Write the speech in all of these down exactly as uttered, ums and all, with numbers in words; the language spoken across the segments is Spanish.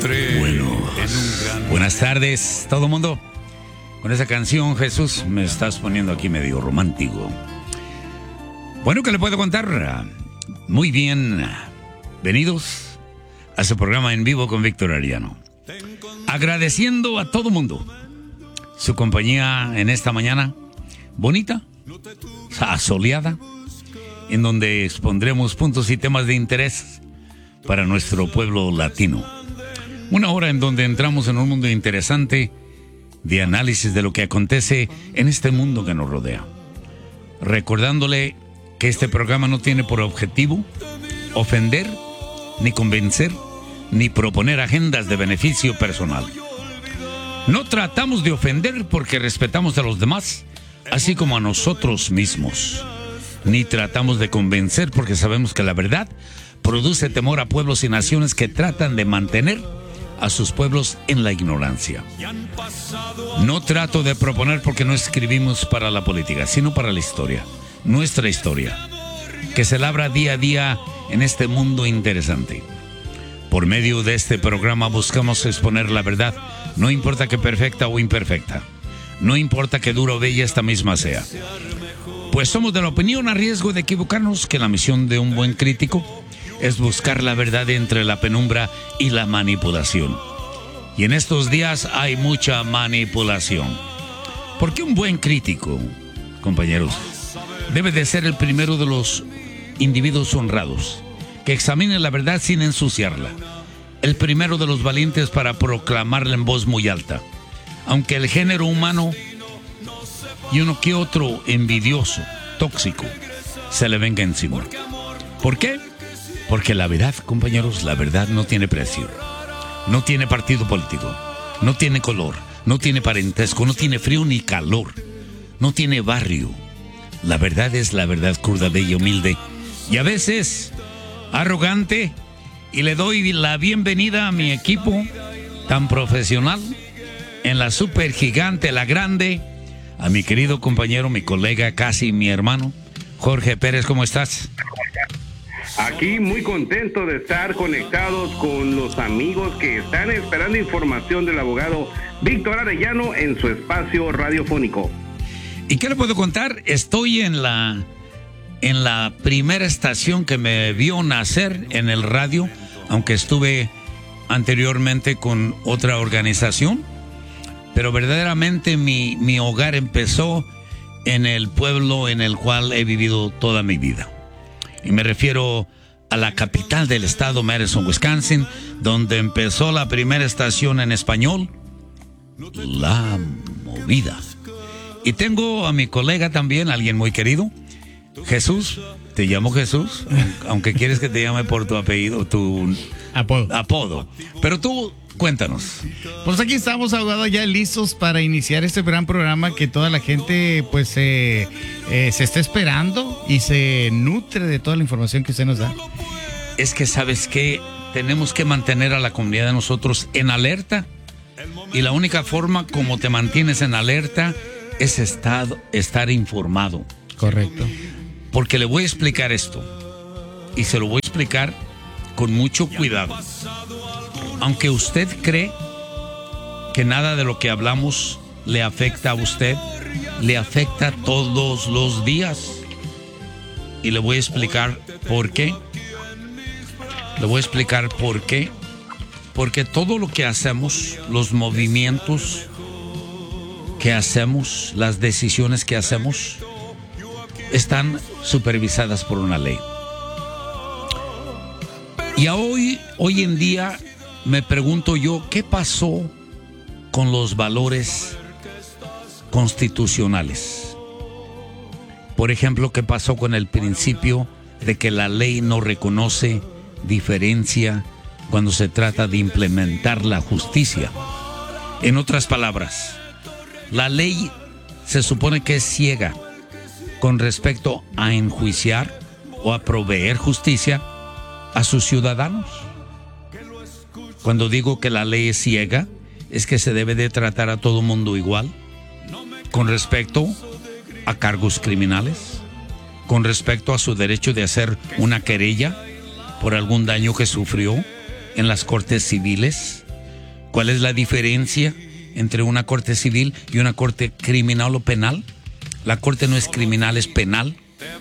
Bueno, buenas tardes, todo mundo. Con esa canción, Jesús, me estás poniendo aquí medio romántico. Bueno, ¿qué le puedo contar? Muy bien, venidos a su programa en vivo con Víctor Arellano. Agradeciendo a todo mundo su compañía en esta mañana bonita, soleada, en donde expondremos puntos y temas de interés para nuestro pueblo latino. Una hora en donde entramos en un mundo interesante de análisis de lo que acontece en este mundo que nos rodea. Recordándole que este programa no tiene por objetivo ofender, ni convencer, ni proponer agendas de beneficio personal. No tratamos de ofender porque respetamos a los demás, así como a nosotros mismos. Ni tratamos de convencer porque sabemos que la verdad produce temor a pueblos y naciones que tratan de mantener a sus pueblos en la ignorancia. No trato de proponer porque no escribimos para la política, sino para la historia, nuestra historia, que se labra día a día en este mundo interesante. Por medio de este programa buscamos exponer la verdad, no importa que perfecta o imperfecta, no importa que dura o bella esta misma sea. Pues somos de la opinión, a riesgo de equivocarnos, que la misión de un buen crítico es buscar la verdad entre la penumbra y la manipulación. Y en estos días hay mucha manipulación. ¿Por qué un buen crítico, compañeros, debe de ser el primero de los individuos honrados, que examine la verdad sin ensuciarla? El primero de los valientes para proclamarla en voz muy alta, aunque el género humano y uno que otro envidioso, tóxico, se le venga encima. ¿Por qué? Porque la verdad, compañeros, la verdad no tiene precio. No tiene partido político, no tiene color, no tiene parentesco, no tiene frío ni calor, no tiene barrio. La verdad es la verdad, cruda, bella, humilde y a veces arrogante. Y le doy la bienvenida a mi equipo tan profesional en la super gigante, la grande, a mi querido compañero, mi colega, casi mi hermano, Jorge Pérez. ¿Cómo estás? Aquí muy contento de estar conectados con los amigos que están esperando información del abogado Víctor Arellano en su espacio radiofónico. ¿Y qué le puedo contar? Estoy en la, en la primera estación que me vio nacer en el radio, aunque estuve anteriormente con otra organización, pero verdaderamente mi, mi hogar empezó en el pueblo en el cual he vivido toda mi vida. Y me refiero a la capital del estado, Madison, Wisconsin, donde empezó la primera estación en español, La Movida. Y tengo a mi colega también, alguien muy querido, Jesús. Te llamo Jesús, aunque quieres que te llame por tu apellido, tu apodo. apodo. Pero tú, cuéntanos. Pues aquí estamos, abogado, ya listos para iniciar este gran programa que toda la gente pues eh, eh, se está esperando y se nutre de toda la información que usted nos da. Es que, ¿sabes qué? Tenemos que mantener a la comunidad de nosotros en alerta. Y la única forma como te mantienes en alerta es estar, estar informado. Correcto. Porque le voy a explicar esto. Y se lo voy a explicar con mucho cuidado. Aunque usted cree que nada de lo que hablamos le afecta a usted, le afecta todos los días. Y le voy a explicar por qué. Le voy a explicar por qué. Porque todo lo que hacemos, los movimientos que hacemos, las decisiones que hacemos, están supervisadas por una ley. Y hoy, hoy en día me pregunto yo, ¿qué pasó con los valores constitucionales? Por ejemplo, ¿qué pasó con el principio de que la ley no reconoce diferencia cuando se trata de implementar la justicia? En otras palabras, la ley se supone que es ciega con respecto a enjuiciar o a proveer justicia a sus ciudadanos. Cuando digo que la ley es ciega, es que se debe de tratar a todo mundo igual, con respecto a cargos criminales, con respecto a su derecho de hacer una querella por algún daño que sufrió en las cortes civiles, ¿Cuál es la diferencia entre una corte civil y una corte criminal o penal? La corte no es criminal, es penal.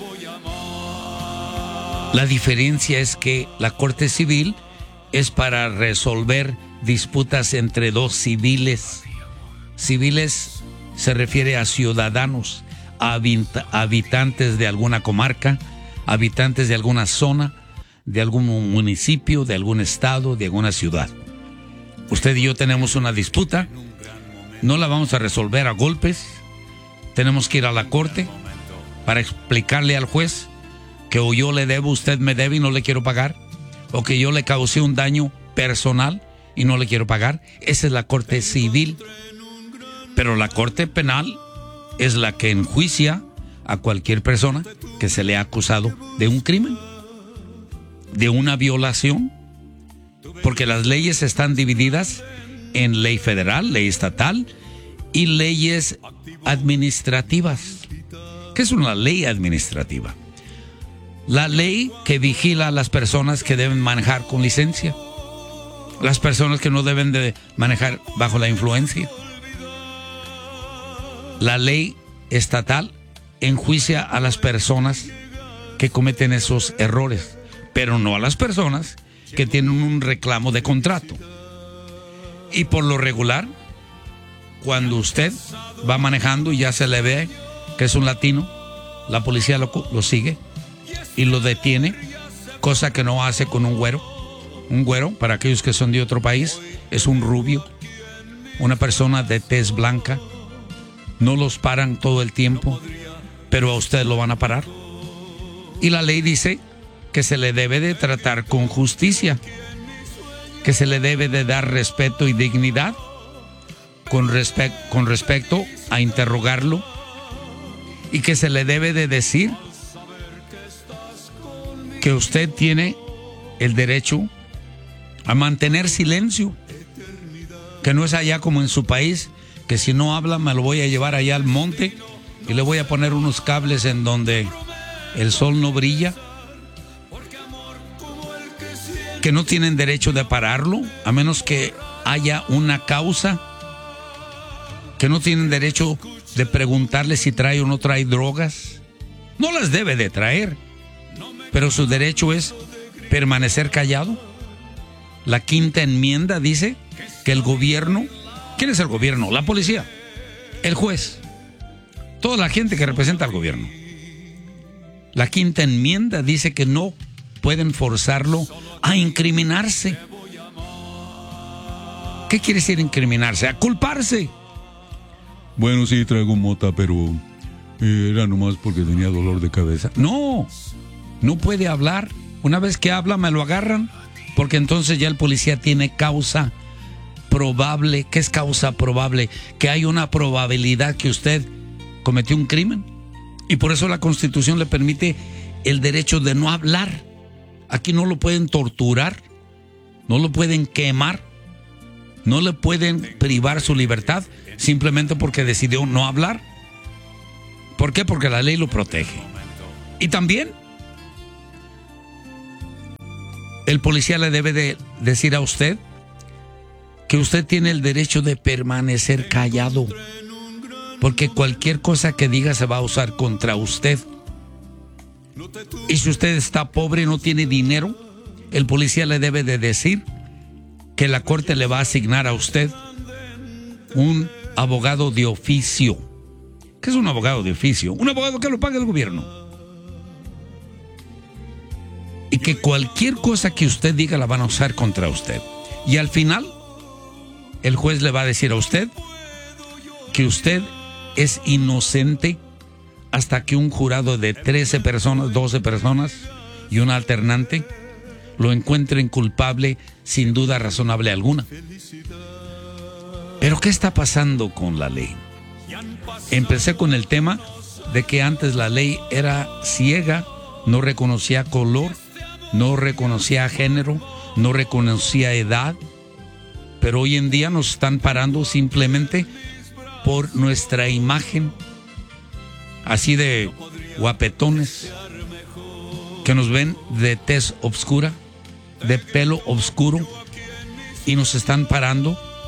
La diferencia es que la corte civil es para resolver disputas entre dos civiles. Civiles se refiere a ciudadanos, a habitantes de alguna comarca, habitantes de alguna zona, de algún municipio, de algún estado, de alguna ciudad. Usted y yo tenemos una disputa, no la vamos a resolver a golpes, tenemos que ir a la corte para explicarle al juez que o yo le debo, usted me debe y no le quiero pagar, o que yo le causé un daño personal y no le quiero pagar. Esa es la corte civil. Pero la corte penal es la que enjuicia a cualquier persona que se le ha acusado de un crimen, de una violación, porque las leyes están divididas en ley federal, ley estatal y leyes administrativas. ¿Qué es una ley administrativa? La ley que vigila a las personas que deben manejar con licencia, las personas que no deben de manejar bajo la influencia. La ley estatal enjuicia a las personas que cometen esos errores, pero no a las personas que tienen un reclamo de contrato. Y por lo regular, cuando usted va manejando y ya se le ve que es un latino, la policía lo, lo sigue y lo detiene, cosa que no hace con un güero. Un güero, para aquellos que son de otro país, es un rubio, una persona de tez blanca. No los paran todo el tiempo, pero a usted lo van a parar. Y la ley dice que se le debe de tratar con justicia, que se le debe de dar respeto y dignidad con, respe- con respecto a interrogarlo, y que se le debe de decir que usted tiene el derecho a mantener silencio, que no es allá como en su país, que si no habla me lo voy a llevar allá al monte y le voy a poner unos cables en donde el sol no brilla, que no tienen derecho de pararlo a menos que haya una causa, que no tienen derecho de preguntarle si trae o no trae drogas. No las debe de traer, pero su derecho es permanecer callado. La quinta enmienda dice que el gobierno, ¿quién es el gobierno? La policía, el juez, toda la gente que representa al gobierno. La quinta enmienda dice que no pueden forzarlo a incriminarse. ¿Qué quiere decir incriminarse? A culparse. Bueno, sí, traigo mota, pero era nomás porque tenía dolor de cabeza. No, no puede hablar. Una vez que habla me lo agarran, porque entonces ya el policía tiene causa probable. ¿Qué es causa probable? Que hay una probabilidad que usted cometió un crimen. Y por eso la Constitución le permite el derecho de no hablar. Aquí no lo pueden torturar, no lo pueden quemar, no le pueden privar su libertad simplemente porque decidió no hablar. ¿Por qué? Porque la ley lo protege. Y también el policía le debe de decir a usted que usted tiene el derecho de permanecer callado, porque cualquier cosa que diga se va a usar contra usted. Y si usted está pobre y no tiene dinero, el policía le debe de decir que la corte le va a asignar a usted un abogado de oficio. ¿Qué es un abogado de oficio? Un abogado que lo paga el gobierno. Y que cualquier cosa que usted diga la van a usar contra usted. Y al final, el juez le va a decir a usted que usted es inocente hasta que un jurado de trece personas, doce personas y un alternante lo encuentren culpable sin duda razonable alguna. Pero ¿qué está pasando con la ley? Empecé con el tema de que antes la ley era ciega, no reconocía color, no reconocía género, no reconocía edad, pero hoy en día nos están parando simplemente por nuestra imagen, así de guapetones, que nos ven de tez oscura, de pelo oscuro, y nos están parando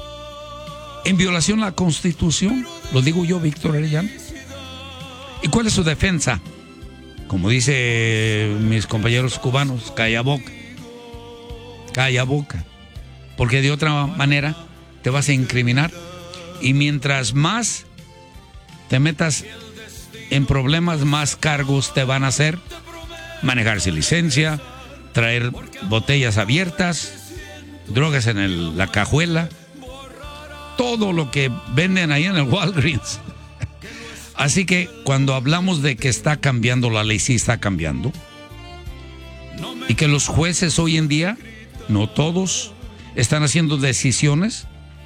en violación a la Constitución, lo digo yo, Víctor Arellano. ¿Y cuál es su defensa? Como dice mis compañeros cubanos, calla boca, calla boca, porque de otra manera te vas a incriminar, y mientras más te metas en problemas, más cargos te van a hacer: manejar sin licencia, traer botellas abiertas, drogas en el, la cajuela, todo lo que venden ahí en el Walgreens. Así que cuando hablamos de que está cambiando la ley, sí está cambiando, y que los jueces hoy en día, no todos, están haciendo decisiones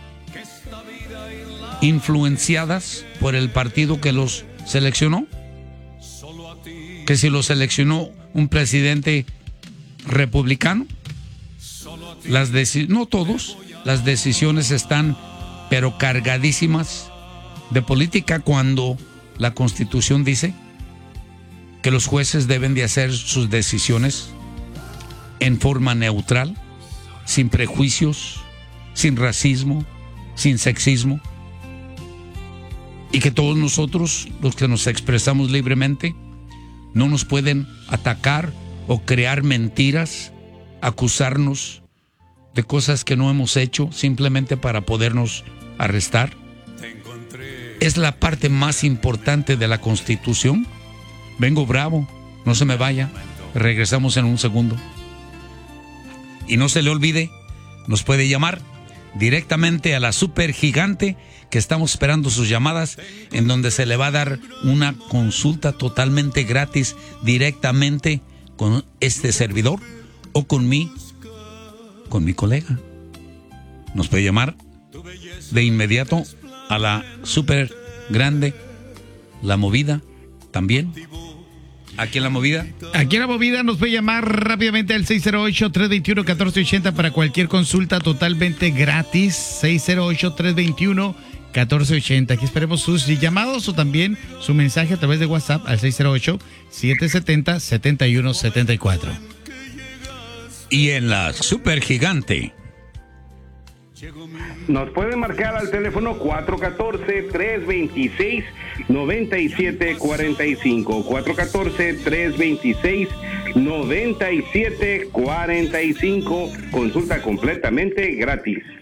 influenciadas por el partido que los seleccionó, que si los seleccionó un presidente republicano, las deci- no todos, las decisiones están pero cargadísimas de política, cuando la Constitución dice que los jueces deben de hacer sus decisiones en forma neutral, sin prejuicios, sin racismo, sin sexismo, y que todos nosotros, los que nos expresamos libremente, no nos pueden atacar o crear mentiras, acusarnos de cosas que no hemos hecho simplemente para podernos arrestar. Es la parte más importante de la Constitución. Vengo bravo, no se me vaya, regresamos en un segundo. Y no se le olvide, nos puede llamar directamente a la Super Gigante, que estamos esperando sus llamadas, en donde se le va a dar una consulta totalmente gratis directamente con este servidor o con mí, con mi colega. Nos puede llamar de inmediato a la Super Grande, La Movida, también. Aquí en La Movida. Aquí en La Movida nos puede llamar rápidamente al seis cero ocho, tres dos uno, uno cuatro ocho cero para cualquier consulta totalmente gratis. seis cero ocho, tres dos uno, uno cuatro ocho cero. Aquí esperemos sus llamados o también su mensaje a través de WhatsApp al seis cero ocho, siete siete cero, siete uno siete cuatro. Y en la Super Gigante nos puede marcar al teléfono cuatro uno cuatro, tres dos seis, nueve siete cuatro cinco. cuatro uno cuatro, tres dos seis, nueve siete cuatro cinco. Consulta completamente gratis.